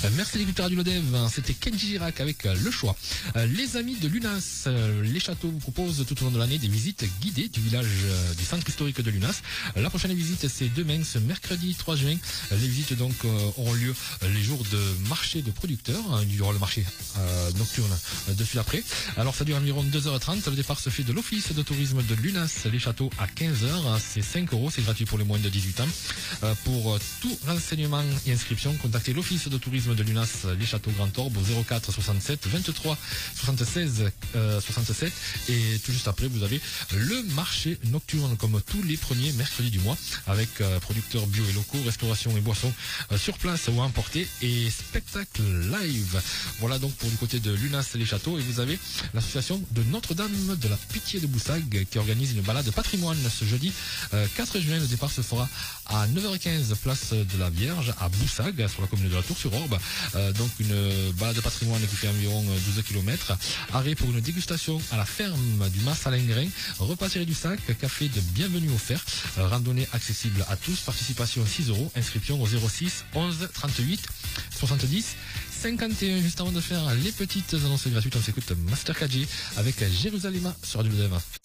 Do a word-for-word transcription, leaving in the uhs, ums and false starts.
Merci l'écouteur du Lodev, c'était Kenji Girac avec Le Choix. Les amis de Lunas, les châteaux vous proposent tout au long de l'année des visites guidées du village du centre historique de Lunas. La prochaine visite c'est demain, ce mercredi trois juin. Les visites donc auront lieu les jours de marché de producteurs, il y aura le marché euh, nocturne de suite après. Alors ça dure environ deux heures trente, le départ se fait de l'office de tourisme de Lunas, les châteaux à quinze heures, c'est cinq euros, c'est gratuit pour les moins de dix-huit ans. Pour tout renseignement et inscription, contactez l'office de tourisme de Lunas, les châteaux Grand Orbe au zéro quatre soixante-sept vingt-trois soixante-seize soixante-sept, et tout juste après vous avez le marché nocturne comme tous les premiers mercredis du mois avec euh, producteurs bio et locaux, restauration et boissons euh, sur place ou à emporter et spectacle live. Voilà donc pour du côté de Lunas les châteaux, et vous avez l'association de Notre-Dame de la Pitié de Boussag qui organise une balade patrimoine ce jeudi euh, quatre juin. Le départ se fera à neuf heures quinze place de la Vierge à Boussag sur la commune de la Tour-sur-Orbe. Euh, donc une balade patrimoine qui fait environ douze kilomètres. Arrêt pour une dégustation à la ferme du Mas à Lingrin, repas tiré du sac, café de bienvenue offert, euh, randonnée accessible à tous, participation six euros, inscription au zéro six onze trente-huit soixante-dix cinquante et un. Juste avant de faire les petites annonces gratuites, on s'écoute Master K J avec Jérusalem sur Radio Lodev.